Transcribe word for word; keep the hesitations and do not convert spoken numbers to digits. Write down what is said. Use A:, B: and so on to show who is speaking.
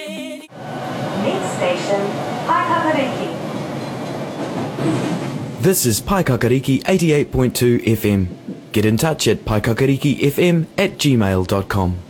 A: Next station, Paikakariki.
B: This is Paikakariki eighty-eight point two F M. Get in touch at paikakarikifm at gmail dot com.